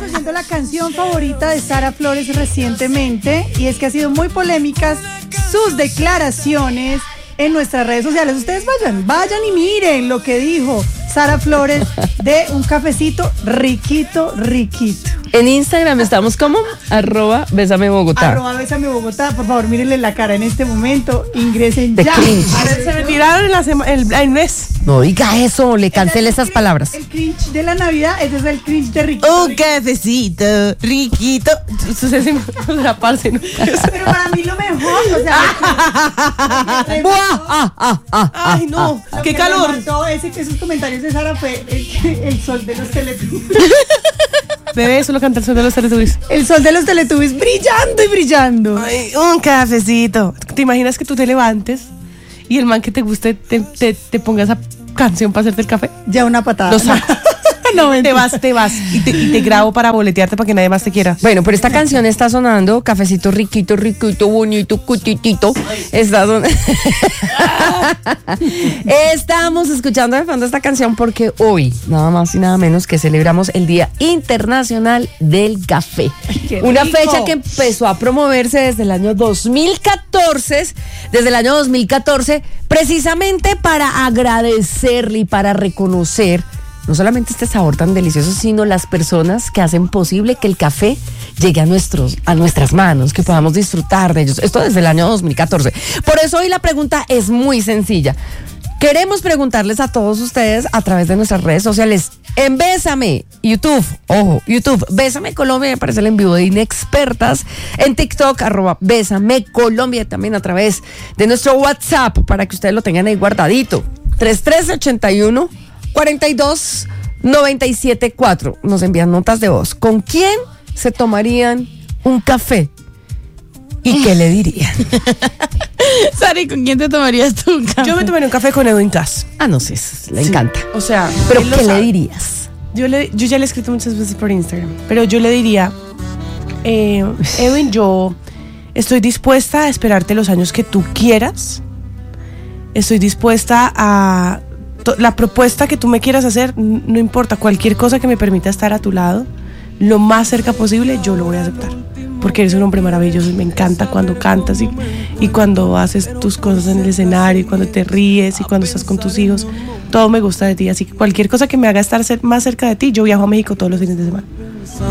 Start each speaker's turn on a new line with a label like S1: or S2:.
S1: oyendo la canción favorita de Sara Flores recientemente, y es que ha sido muy polémicas sus declaraciones en nuestras redes sociales. Ustedes vayan y miren lo que dijo Sara Flores de un cafecito riquito.
S2: En Instagram estamos como @besamebogotá.
S1: @besamebogotá. Por favor, mírenle la cara en este momento. Ingresen
S2: De
S1: ya.
S2: cringe.
S3: A ver, se me tiraron el mes.
S2: No diga eso, le cancele esas palabras.
S1: El cringe de la Navidad, ese es el cringe de riquito.
S3: Un cafecito riquito. Entonces sí me la parce, ¿no?
S1: Pero para mí lo mejor, o sea,
S3: Ay, no,
S1: lo
S3: qué
S1: que
S3: calor.
S1: me mató esos comentarios de Sara fue el sol de los Teletubbies.
S3: Bebé, eso lo canta el sol de los Teletubbies.
S1: El sol de los Teletubbies brillando y brillando.
S3: Ay, un cafecito. ¿Te imaginas que tú te levantes y el man que te guste te ponga esa canción para hacerte el café?
S1: Ya una patada.
S3: Lo saco.
S1: No,
S3: te vas y te grabo para boletearte para que nadie más te quiera.
S2: Bueno, pero esta canción está sonando, cafecito riquito, bonito, cutitito. Está Estamos escuchando de fondo esta canción porque hoy, nada más y nada menos que celebramos el Día Internacional del Café. Una fecha que empezó a promoverse desde el año 2014, precisamente para agradecerle y para reconocer no solamente este sabor tan delicioso, sino las personas que hacen posible que el café llegue a nuestras manos, que podamos disfrutar de ellos. Esto desde el año 2014. Por eso hoy la pregunta es muy sencilla. Queremos preguntarles a todos ustedes a través de nuestras redes sociales en Bésame, YouTube, Bésame Colombia, me parece el en vivo de Inexpertas, en TikTok, @Bésame Colombia, también a través de nuestro WhatsApp, para que ustedes lo tengan ahí guardadito. 3381 42 97 4. Nos envían notas de voz. ¿Con quién se tomarían un café? ¿Y qué le dirían?
S4: Sari, ¿con quién te tomarías tú un café?
S3: Yo me tomaría un café con Edwin Cass.
S2: Ah, no sé, le encanta.
S3: O sea,
S2: ¿Pero
S3: él lo
S2: qué le
S3: sabe.
S2: dirías?
S3: Yo ya le he escrito muchas veces por Instagram, pero yo le diría, Edwin, yo estoy dispuesta a esperarte los años que tú quieras. Estoy dispuesta a la propuesta que tú me quieras hacer, no importa, cualquier cosa que me permita estar a tu lado, lo más cerca posible, yo lo voy a aceptar. Porque eres un hombre maravilloso y me encanta cuando cantas y cuando haces tus cosas en el escenario y cuando te ríes y cuando estás con tus hijos. Todo me gusta de ti, así que cualquier cosa que me haga estar más cerca de ti, yo viajo a México todos los fines de semana.